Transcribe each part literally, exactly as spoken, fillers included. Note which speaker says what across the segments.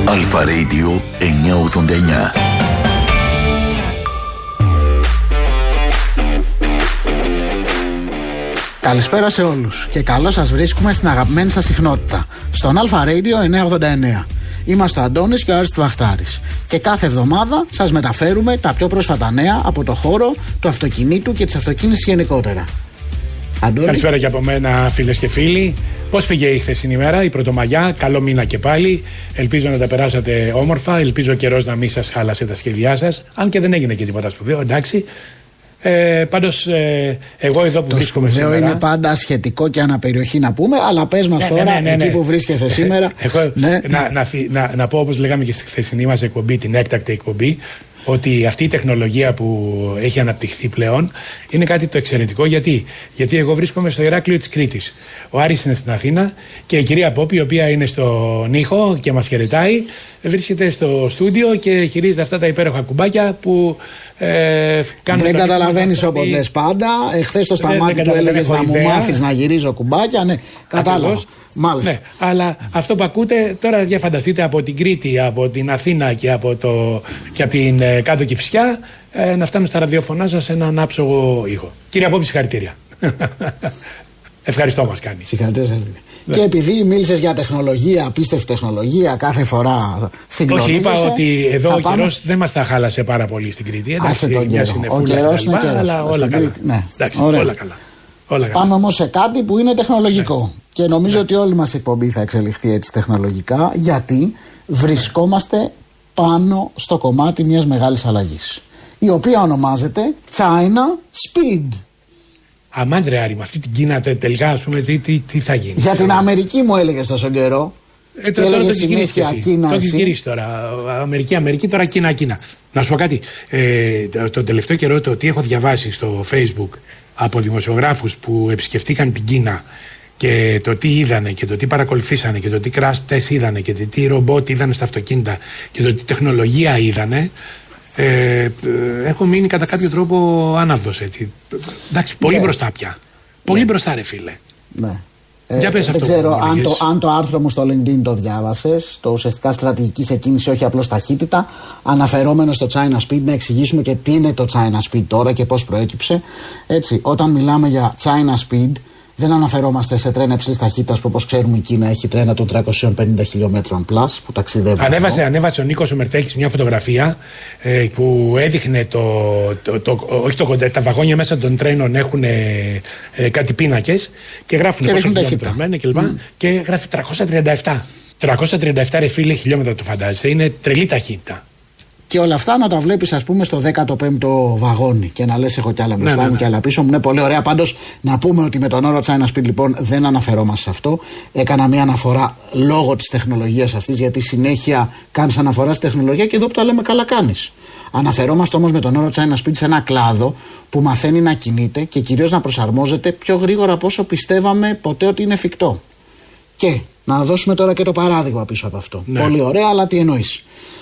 Speaker 1: Αλφα Radio εννιακόσια ογδόντα εννιά.
Speaker 2: Καλησπέρα σε όλους και καλώς σας βρίσκουμε στην αγαπημένη σας συχνότητα, στον Αλφα Radio εννιακόσια ογδόντα εννιά. Είμαστε ο Αντώνης και ο Άρης Βαχτάρης και κάθε εβδομάδα σας μεταφέρουμε τα πιο πρόσφατα νέα από το χώρο του αυτοκινήτου και της αυτοκίνησης γενικότερα. Αντώνη.
Speaker 3: Καλησπέρα και από μένα, φίλες και φίλοι. Πώς πήγε η χθεσινή ημέρα, η Πρωτομαγιά? Καλό μήνα και πάλι. Ελπίζω να τα περάσατε όμορφα. Ελπίζω ο καιρός να μην σας χάλασε τα σχέδιά σας. Αν και δεν έγινε και τίποτα σπουδαίο, εντάξει. Ε, πάντως, ε, εγώ εδώ που
Speaker 2: το
Speaker 3: βρίσκομαι σήμερα.
Speaker 2: Το είναι πάντα σχετικό και αναπεριοχή να πούμε, αλλά πες μας ναι, τώρα, ναι, ναι, ναι, εκεί που βρίσκεσαι σήμερα.
Speaker 3: Εγώ,
Speaker 2: ναι.
Speaker 3: να, να, να, να πω, όπως λέγαμε και στη χθεσινή μας εκπομπή, την έκτακτη εκπομπή, ότι αυτή η τεχνολογία που έχει αναπτυχθεί πλέον είναι κάτι το εξαιρετικό. Γιατί, Γιατί εγώ βρίσκομαι στο Ηράκλειο της Κρήτης. Ο Άρης είναι στην Αθήνα και η κυρία Πόπη, η οποία είναι στον ήχο και μας χαιρετάει, βρίσκεται στο στούντιο και χειρίζεται αυτά τα υπέροχα κουμπάκια που ε, κάνουν.
Speaker 2: Δεν καταλαβαίνεις όπως λες πάντα. Εχθές το Σταμάτη του έλεγες να μου μάθεις να γυρίζω κουμπάκια. Ναι, κατάλαβα. Μάλιστα.
Speaker 3: Ναι, αλλά αυτό που ακούτε τώρα, για φανταστείτε, από την Κρήτη, από την Αθήνα και από, το, και από την ε, κάτω Κηφισιά ε, να φτάνουν στα ραδιοφωνά σας έναν άψογο ήχο. Κύριε Πόπη, συγχαρητήρια. Ευχαριστώ μας κάνει.
Speaker 2: Συγχαρητήρια. Ναι. Και επειδή μίλησες για τεχνολογία, απίστευτη τεχνολογία, κάθε φορά συγκλονίζεσαι.
Speaker 3: Όχι, είπα ότι εδώ ο
Speaker 2: πάμε...
Speaker 3: καιρός δεν μας τα χάλασε πάρα πολύ στην Κρήτη. Εντάξει,
Speaker 2: τον
Speaker 3: μια
Speaker 2: καιρό.
Speaker 3: συννεφούλα κτλ. Αλλά όλα καλά.
Speaker 2: Ναι.
Speaker 3: Εντάξει, όλα καλά. Όλα
Speaker 2: Πάμε όμως σε κάτι που είναι τεχνολογικό. Ναι. Και νομίζω ναι. ότι όλη μας η εκπομπή θα εξελιχθεί έτσι τεχνολογικά, γιατί βρισκόμαστε πάνω στο κομμάτι μιας μεγάλης αλλαγής, η οποία ονομάζεται China Speed.
Speaker 3: Αμάντρε Άρη, με αυτή την Κίνα τελικά, ας πούμε, τι, τι, τι θα γίνει?
Speaker 2: Για την Αμερική μου έλεγες τόσο καιρό.
Speaker 3: Ε, το, τώρα το έχεις γυρίσει και εσύ. Κίνα, το έχεις γυρίσει τώρα. Αμερική, Αμερική, τώρα Κίνα, Κίνα. Να σου πω κάτι. Ε, το, το τελευταίο καιρό, το τι έχω διαβάσει στο Facebook από δημοσιογράφους που επισκεφτήκαν την Κίνα και το τι είδανε και το τι παρακολουθήσανε και το τι crash test είδανε και το τι ρομπότ είδανε στα αυτοκίνητα και το τι τεχνολογία είδανε, ε, έχω μείνει κατά κάποιο τρόπο άναυδος, έτσι. Εντάξει, πολύ ναι. μπροστά πια. Πολύ ναι. μπροστά, ρε φίλε.
Speaker 2: Ναι.
Speaker 3: Ε, Για πες
Speaker 2: δεν
Speaker 3: αυτό
Speaker 2: ξέρω αν το, αν το άρθρο μου στο LinkedIn το διάβασες. Το ουσιαστικά στρατηγική σε κίνηση, όχι απλώς ταχύτητα, αναφερόμενο στο China Speed. Να εξηγήσουμε και τι είναι το China Speed τώρα και πώς προέκυψε. Έτσι, όταν μιλάμε για China Speed, δεν αναφερόμαστε σε τρένα υψηλής ταχύτητας που, όπως ξέρουμε, η Κίνα έχει τρένα των τριακόσια πενήντα χιλιόμετρων plus που ταξιδεύουν.
Speaker 3: Ανέβασε, ανέβασε ο Νίκος ο Μερτέκης μια φωτογραφία ε, που έδειχνε το, το, το, όχι το, τα βαγόνια μέσα των τρένων έχουν ε, ε, κάτι πίνακες και γράφουν πόσο χιλιόμετρα μένει και, mm. και γράφει τριακόσια τριάντα επτά. τριακόσια τριάντα επτά ρε φίλε χιλιόμετρα, το φαντάζεσαι, είναι τρελή ταχύτητα.
Speaker 2: Και όλα αυτά να τα βλέπεις, ας πούμε, στο δέκατο πέμπτο βαγόνι και να λες: έχω κι άλλα μπροστά
Speaker 3: ναι,
Speaker 2: μου
Speaker 3: ναι, ναι.
Speaker 2: και άλλα πίσω μου. Είναι πολύ ωραία. Πάντως, να πούμε ότι με τον όρο China Speed, λοιπόν, δεν αναφερόμαστε σε αυτό. Έκανα μια αναφορά λόγω της τεχνολογίας αυτής, γιατί συνέχεια κάνεις αναφορά στη τεχνολογία και εδώ που τα λέμε καλά κάνεις. Αναφερόμαστε όμως με τον όρο China Speed σε ένα κλάδο που μαθαίνει να κινείται και κυρίως να προσαρμόζεται πιο γρήγορα από όσο πιστεύαμε ποτέ ότι είναι εφικτό. Και να δώσουμε τώρα και το παράδειγμα πίσω από αυτό. Ναι. Πολύ ωραία, αλλά τι εννοείς?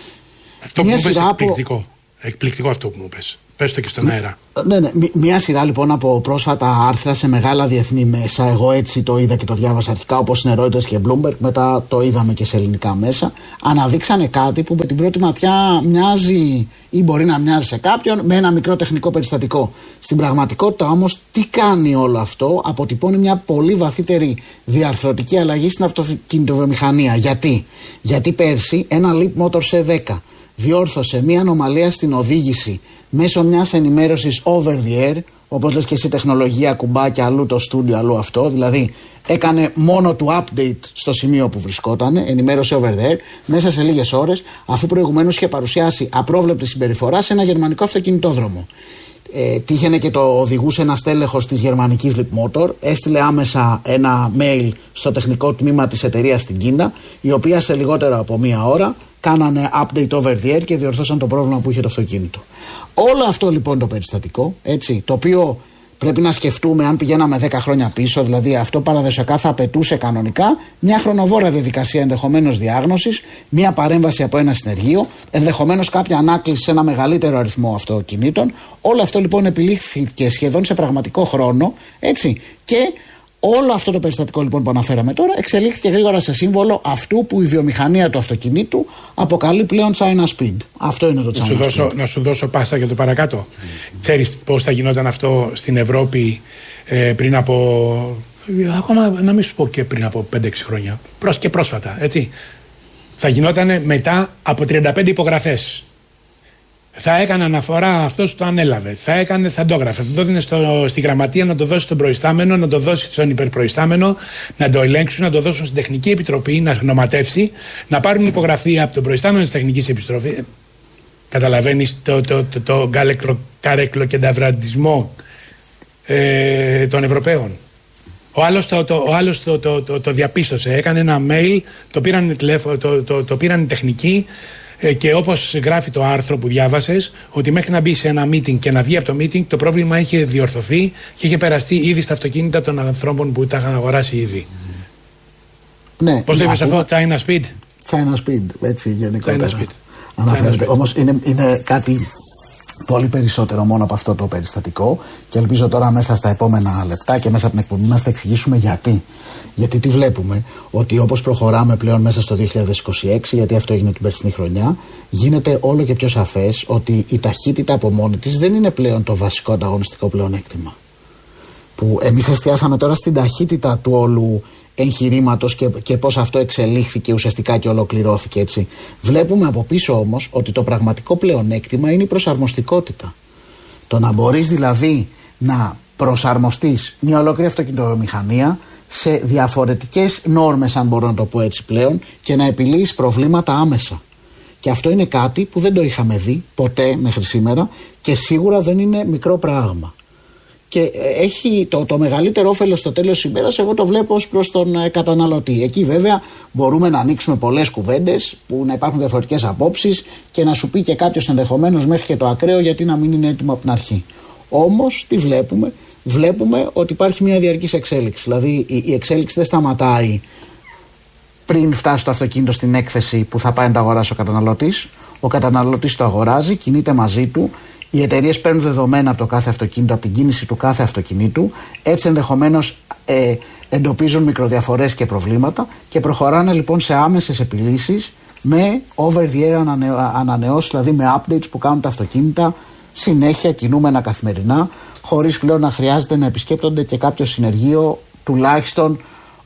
Speaker 3: Αυτό μια που μου πες εκπληκτικό. Από... εκπληκτικό αυτό που μου πες. Πες το και στον αέρα.
Speaker 2: Ναι, ναι. Μια σειρά λοιπόν από πρόσφατα άρθρα σε μεγάλα διεθνή μέσα. Εγώ έτσι το είδα και το διάβασα αρχικά, όπως είναι Reuters και Bloomberg. Μετά το είδαμε και σε ελληνικά μέσα. Αναδείξανε κάτι που με την πρώτη ματιά μοιάζει ή μπορεί να μοιάζει σε κάποιον με ένα μικρό τεχνικό περιστατικό. Στην πραγματικότητα όμως, τι κάνει όλο αυτό? Αποτυπώνει μια πολύ βαθύτερη διαρθρωτική αλλαγή στην αυτοκινητοβιομηχανία. Γιατί? Γιατί πέρσι ένα Leap Motor σι δέκα διόρθωσε μια ανομαλία στην οδήγηση μέσω μιας ενημέρωσης over the air, όπως λες και εσύ, τεχνολογία, κουμπάκια, αλλού το στούντιο, αλλού αυτό. Δηλαδή έκανε μόνο του update στο σημείο που βρισκόταν, ενημέρωση over the air, μέσα σε λίγες ώρες, αφού προηγουμένως είχε παρουσιάσει απρόβλεπτη συμπεριφορά σε ένα γερμανικό αυτοκινητόδρομο. Ε, τύχαινε και το οδηγούσε ένας τέλεχος της γερμανικής Leap Motor, έστειλε άμεσα ένα mail στο τεχνικό τμήμα της εταιρείας στην Κίνα, η οποία σε λιγότερο από μία ώρα κάνανε update over the air και διορθώσαν το πρόβλημα που είχε το αυτοκίνητο. Όλο αυτό λοιπόν το περιστατικό, έτσι, το οποίο πρέπει να σκεφτούμε αν πηγαίναμε δέκα χρόνια πίσω, δηλαδή αυτό παραδοσιακά θα απαιτούσε κανονικά μια χρονοβόρα διαδικασία ενδεχομένως διάγνωσης, μια παρέμβαση από ένα συνεργείο, ενδεχομένως κάποια ανάκληση σε ένα μεγαλύτερο αριθμό αυτοκινήτων. Όλο αυτό λοιπόν επιλήχθηκε σχεδόν σε πραγματικό χρόνο, έτσι, και Όλο αυτό το περιστατικό λοιπόν που αναφέραμε τώρα εξελίχθηκε γρήγορα σε σύμβολο αυτού που η βιομηχανία του αυτοκινήτου αποκαλεί πλέον China Speed. Αυτό είναι το China
Speaker 3: να σου
Speaker 2: Speed.
Speaker 3: Δώσω, να σου δώσω πάσα για το παρακάτω. Mm. Ξέρεις πώς θα γινόταν αυτό στην Ευρώπη ε, πριν από. Ακόμα να μην σου πω και πριν από πέντε έξι χρόνια. Προς και πρόσφατα, έτσι. Θα γινόταν μετά από τριάντα πέντε υπογραφές. Θα έκανε αναφορά αυτός που το ανέλαβε. Θα έκανε, θα το έγραφε. Θα το έδινε στη γραμματεία να το δώσει στον προϊστάμενο, να το δώσει στον υπερπροϊστάμενο, να το ελέγξουν, να το δώσουν στην τεχνική επιτροπή, να γνωματεύσει, να πάρουν υπογραφή από τον προϊστάμενο της τεχνικής επιτροπής. Καταλαβαίνεις το, το, το, το, το καρεκλοκενταυραντισμό ε, των Ευρωπαίων. Ο άλλος το, το, ο άλλος το, το, το, το διαπίστωσε. Έκανε ένα mail, το πήραν, τηλέφω, το, το, το πήραν τεχνικοί. Και όπως γράφει το άρθρο που διάβασες, ότι μέχρι να μπει σε ένα meeting και να βγει από το meeting, το πρόβλημα είχε διορθωθεί και είχε περαστεί ήδη στα αυτοκίνητα των ανθρώπων που τα είχαν αγοράσει ήδη.
Speaker 2: Ναι,
Speaker 3: πώς το είπες αυτό, China Speed?
Speaker 2: China Speed, έτσι γενικότερα.
Speaker 3: China Speed.
Speaker 2: Αναφέρεται. Όμως είναι, είναι κάτι πολύ περισσότερο μόνο από αυτό το περιστατικό και ελπίζω τώρα μέσα στα επόμενα λεπτά και μέσα από την εκπομπή μας θα εξηγήσουμε γιατί. Γιατί τι βλέπουμε, ότι όπως προχωράμε πλέον μέσα στο δύο χιλιάδες είκοσι έξι, γιατί αυτό έγινε την περσινή χρονιά, γίνεται όλο και πιο σαφές ότι η ταχύτητα από μόνη της δεν είναι πλέον το βασικό ανταγωνιστικό πλεονέκτημα. Που εμείς εστιάσαμε τώρα στην ταχύτητα του όλου εγχειρήματος και, και πώς αυτό εξελίχθηκε ουσιαστικά και ολοκληρώθηκε, έτσι. Βλέπουμε από πίσω όμως ότι το πραγματικό πλεονέκτημα είναι η προσαρμοστικότητα. Το να μπορείς δηλαδή να προσαρμοστείς μια ολόκληρη αυτοκινητοβιομηχανία σε διαφορετικές νόρμες, αν μπορώ να το πω έτσι πλέον, και να επιλύεις προβλήματα άμεσα. Και αυτό είναι κάτι που δεν το είχαμε δει ποτέ μέχρι σήμερα και σίγουρα δεν είναι μικρό πράγμα. Και έχει το, το μεγαλύτερο όφελος στο τέλος της ημέρας, εγώ το βλέπω ως προς τον ε, καταναλωτή. Εκεί βέβαια μπορούμε να ανοίξουμε πολλές κουβέντες, που να υπάρχουν διαφορετικές απόψεις και να σου πει και κάποιος ενδεχομένως μέχρι και το ακραίο γιατί να μην είναι έτοιμο από την αρχή. Όμως τι βλέπουμε? Βλέπουμε ότι υπάρχει μια διαρκής εξέλιξη. Δηλαδή η, η εξέλιξη δεν σταματάει πριν φτάσει το αυτοκίνητο στην έκθεση που θα πάει να το αγοράσει ο καταναλωτής. Ο καταναλωτής το αγοράζει, κινείται μαζί του. Οι εταιρείες παίρνουν δεδομένα από το κάθε αυτοκίνητο, από την κίνηση του κάθε αυτοκινήτου. Έτσι ενδεχομένως ε, εντοπίζουν μικροδιαφορές και προβλήματα και προχωράνε λοιπόν σε άμεσες επιλύσεις με over the air ανανεω, ανανεώσεις, δηλαδή με updates που κάνουν τα αυτοκίνητα συνέχεια, κινούμενα καθημερινά, χωρίς πλέον να χρειάζεται να επισκέπτονται και κάποιο συνεργείο, τουλάχιστον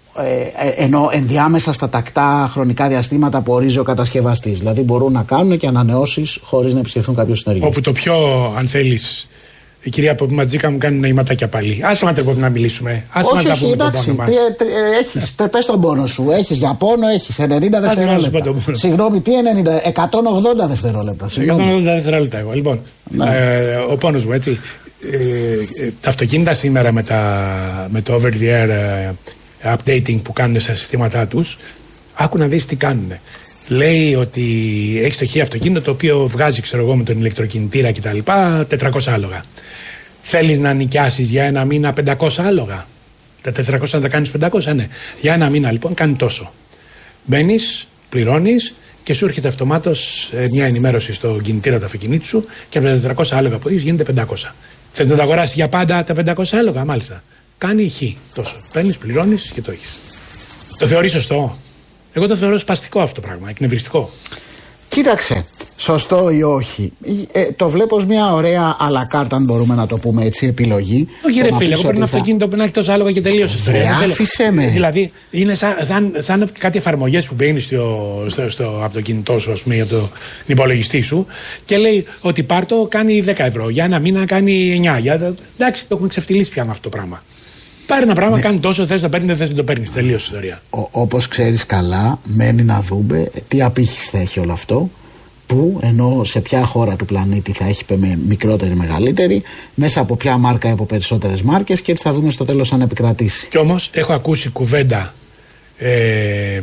Speaker 2: ε, ενώ ενδιάμεσα στα τακτά χρονικά διαστήματα που ορίζει ο κατασκευαστής. Δηλαδή μπορούν να κάνουν και ανανεώσεις χωρίς να επισκεφθούν κάποιο συνεργείο.
Speaker 3: Όπου το πιο, αν θέλεις, η κυρία Ποπηματζίκα μου κάνει νοηματάκια πάλι. Άσε μας να μιλήσουμε. Άσε
Speaker 2: όχι, όχι, εντάξει. Έχεις, πες τον πόνο σου. Έχεις για πόνο, έχεις ενενήντα δευτερόλεπτα. Συγγνώμη, τι ενενήντα, εκατόν ογδόντα δευτερόλεπτα.
Speaker 3: εκατόν ογδόντα δευτερόλεπτα εγώ. Λοιπόν, ναι. ε, ο πόνος μου, έτσι. Ε, ε, τα αυτοκίνητα σήμερα με, τα, με το over the air ε, updating που κάνουν στα συστήματά τους, άκου να δεις τι κάνουν. Λέει ότι έχει το χ αυτοκίνητο το οποίο βγάζει, ξέρω εγώ, με τον ηλεκτροκινητήρα κτλ. τετρακόσια άλογα. Θέλεις να νοικιάσεις για ένα μήνα πεντακόσια άλογα? Τα τετρακόσια να τα κάνεις πεντακόσια, ναι. Για ένα μήνα λοιπόν κάνει τόσο. Μπαίνεις, πληρώνεις και σου έρχεται αυτομάτως ε, μια ενημέρωση στο κινητήρα του αυτοκινήτου σου και από τα τετρακόσια άλογα που έχεις γίνεται πεντακόσια. Θες να τα αγοράσεις για πάντα τα πεντακόσια άλογα? Μάλιστα. Κάνει χ τόσο. Παίρνεις, πληρώνεις και το έχεις. Το θεωρείς σωστό? Εγώ το θεωρώ σπαστικό αυτό το πράγμα, εκνευριστικό.
Speaker 2: Κοίταξε, σωστό ή όχι. Ε, το βλέπω ως μια ωραία à la carte, αν μπορούμε να το πούμε έτσι, επιλογή.
Speaker 3: Όχι, ρε φίλε, εγώ παίρνω ένα αυτοκίνητο που να έχει τόσα άλογα και τελείωσε.
Speaker 2: Βρε, άφησε με.
Speaker 3: Δηλαδή, είναι σαν, σαν, σαν κάτι εφαρμογές που μπαίνει στο, στο, στο αυτοκίνητό σου, ας πούμε, για τον υπολογιστή σου και λέει ότι πάρτο κάνει δέκα ευρώ. Για ένα μήνα κάνει εννιά. Για, εντάξει, το έχουμε ξεφτυλίσει πια με αυτό το πράγμα. Πάρε ένα πράγμα, ναι. Κάνει τόσο, θες να το παίρνει, δεν θες να το παίρνει. Τελείωσε η ιστορία.
Speaker 2: Όπως ξέρεις καλά, μένει να δούμε τι απήχηση θα έχει όλο αυτό. Πού, ενώ σε ποια χώρα του πλανήτη θα έχει με μικρότερη ή μεγαλύτερη, μέσα από ποια μάρκα ή από περισσότερες μάρκες, και έτσι θα δούμε στο τέλος αν επικρατήσει.
Speaker 3: Κι όμως έχω ακούσει κουβέντα. Ε, ε,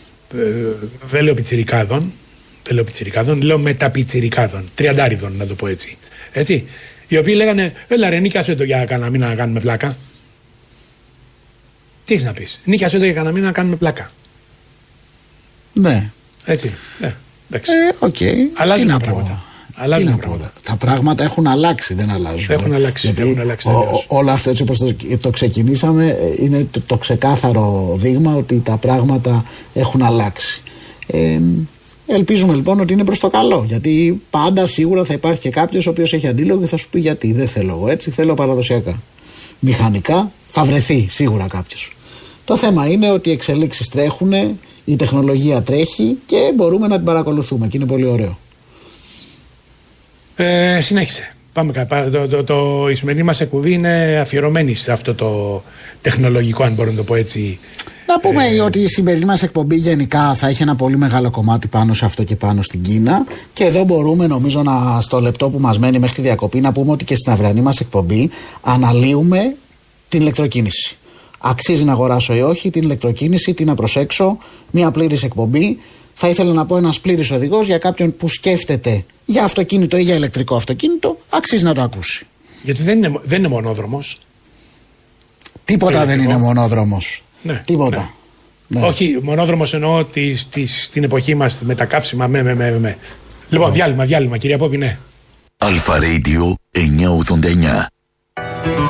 Speaker 3: δεν λέω πιτσιρικάδων, δεν λέω πιτσιρικάδων, λέω μεταπιτσιρικάδων, τριαντάριδων να το πω έτσι. έτσι. Οι οποίοι λέγανε, έλα ρε, νίκιασε το για κανένα μήνα να κάνουμε πλάκα. Τι έχεις να πεις? Νίκιασε το για κανένα μήνα να κάνουμε πλάκα.
Speaker 2: Ναι.
Speaker 3: Έτσι. Ναι. Εντάξει.
Speaker 2: Ε, okay.
Speaker 3: Αλλάζουν τα πράγματα. Αλλάζουν τα πράγματα.
Speaker 2: Τα πράγματα έχουν αλλάξει, δεν αλλάζουν.
Speaker 3: Έχουν αλλάξει.
Speaker 2: Γιατί
Speaker 3: έχουν αλλάξει
Speaker 2: ο, ο, όλο αυτό έτσι όπως το, το ξεκινήσαμε είναι το, το ξεκάθαρο δείγμα ότι τα πράγματα έχουν αλλάξει. Ε, ελπίζουμε λοιπόν ότι είναι προς το καλό. Γιατί πάντα σίγουρα θα υπάρχει και κάποιος ο οποίος έχει αντίλογο και θα σου πει γιατί δεν θέλω εγώ έτσι, θέλω παραδοσιακά. Μηχανικά θα βρεθεί σίγουρα κάποιος. Το θέμα είναι ότι οι εξελίξεις τρέχουν, η τεχνολογία τρέχει και μπορούμε να την παρακολουθούμε και είναι πολύ ωραίο.
Speaker 3: Ε, συνέχισε. Πάμε καλά. Το, το, το, η σημερινή μας εκπομπή είναι αφιερωμένη σε αυτό το τεχνολογικό, αν μπορώ να το πω έτσι.
Speaker 2: Να πούμε ε, ότι η σημερινή μας εκπομπή γενικά θα έχει ένα πολύ μεγάλο κομμάτι πάνω σε αυτό και πάνω στην Κίνα. Και εδώ μπορούμε, νομίζω, να, στο λεπτό που μας μένει μέχρι τη διακοπή, να πούμε ότι και στην αυριανή μας εκπομπή αναλύουμε την ηλεκτροκίνηση. Αξίζει να αγοράσω ή όχι την ηλεκτροκίνηση, τι να προσέξω, μια πλήρης εκπομπή. Θα ήθελα να πω ένας πλήρης οδηγός για κάποιον που σκέφτεται για αυτοκίνητο ή για ηλεκτρικό αυτοκίνητο, αξίζει να το ακούσει.
Speaker 3: Γιατί δεν είναι, δεν είναι μονόδρομος.
Speaker 2: Τίποτα δεν είναι μονόδρομος.
Speaker 3: Ναι,
Speaker 2: Τίποτα.
Speaker 3: Ναι. Ναι. Όχι, μονόδρομος εννοώ της, της, στην εποχή μας με τα καύσιμα. Με, με, με, με. Λοιπόν, διάλειμμα, διάλειμμα, κυρία Πόπη, ναι.
Speaker 1: Αλφα Radio εννιακόσια ογδόντα εννιά.